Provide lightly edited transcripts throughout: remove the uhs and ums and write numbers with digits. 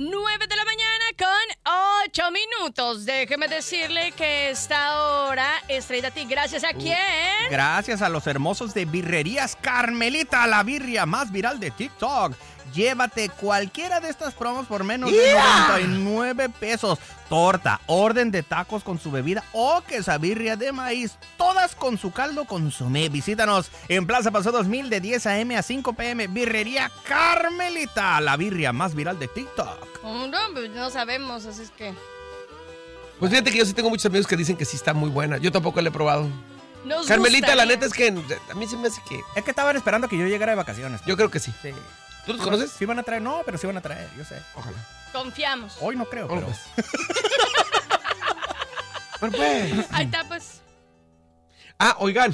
9 de la mañana con 8 minutos. Déjeme decirle que esta hora es traída a ti gracias a quién. Gracias a los hermosos de Birrerías Carmelita, la birria más viral de TikTok. Llévate cualquiera de estas promos por menos de 99 pesos. Torta, orden de tacos con su bebida o quesabirria de maíz, todas con su caldo consomé. Visítanos en Plaza Paseo 2000 de 10 a.m. a 5 p.m. Birrería Carmelita, la birria más viral de TikTok. No sabemos, así es que... Pues fíjate que yo sí tengo muchos amigos que dicen que sí está muy buena. Yo tampoco la he probado. Nos Carmelita, gustaría. la neta es que a mí se me hace que... Es que estaban esperando que yo llegara de vacaciones. Yo creo que sí. Sí. ¿Tú los conoces? Sí van a traer, no, pero sí van a traer, yo sé. Ojalá. Confiamos. Hoy no creo, pero... Bueno, pues. Ahí está, pues. Ah, oigan.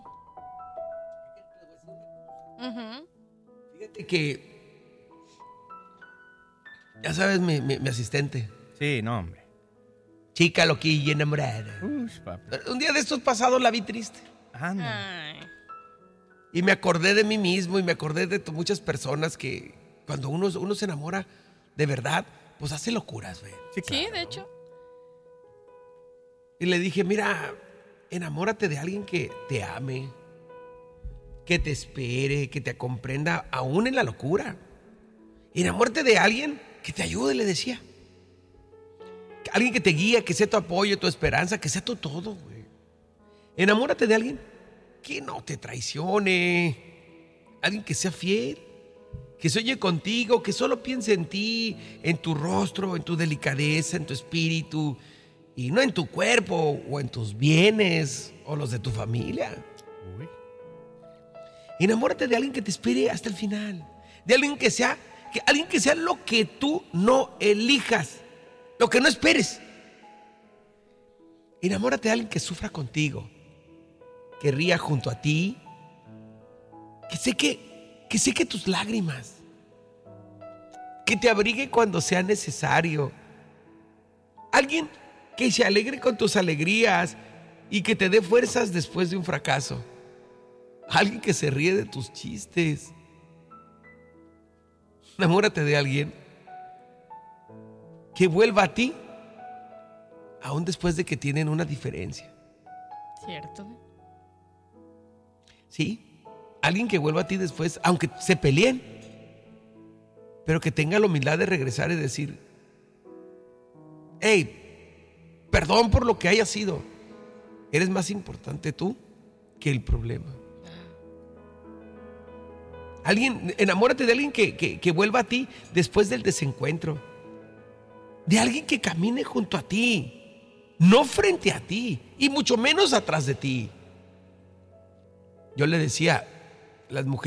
Ujú. Fíjate que... Ya sabes, mi asistente. Sí, no, hombre. Chica loquilla enamorada. Papi. Un día de estos pasados la vi triste. Anda. Ay. Y me acordé de mí mismo y me acordé de muchas personas que cuando uno se enamora de verdad, pues hace locuras, güey. Sí, Sí, claro. de hecho. Y le dije, mira, enamórate de alguien que te ame, que te espere, que te comprenda aún en la locura. Enamórate de alguien que te ayude, le decía. Alguien que te guíe, que sea tu apoyo, tu esperanza, que sea tu todo, güey. Enamórate de alguien que no te traicione, alguien que sea fiel, que se oye contigo, que solo piense en ti, en tu rostro, en tu delicadeza, en tu espíritu, y no en tu cuerpo o en tus bienes o los de tu familia. Uy. Enamórate de alguien que te espere hasta el final, de alguien que sea lo que tú no elijas, lo que no esperes. Enamórate de alguien que sufra contigo, que ría junto a ti, que seque tus lágrimas, que te abrigue cuando sea necesario. Alguien que se alegre con tus alegrías y que te dé fuerzas después de un fracaso. Alguien que se ríe de tus chistes. Enamórate de alguien que vuelva a ti aún después de que tienen una diferencia. Cierto. ¿Sí? Alguien que vuelva a ti después, aunque se peleen, pero que tenga la humildad de regresar y decir, hey, perdón por lo que haya sido. Eres más importante tú que el problema. Enamórate de alguien que vuelva a ti después del desencuentro. De alguien que camine junto a ti, no frente a ti, y mucho menos atrás de ti. Yo le decía, las mujeres